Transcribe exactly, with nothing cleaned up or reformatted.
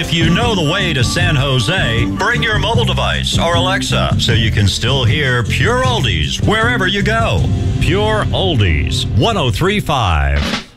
If you know the way to San Jose, bring your mobile device or Alexa so you can still hear Pure Oldies wherever you go. Pure Oldies, one oh three point five.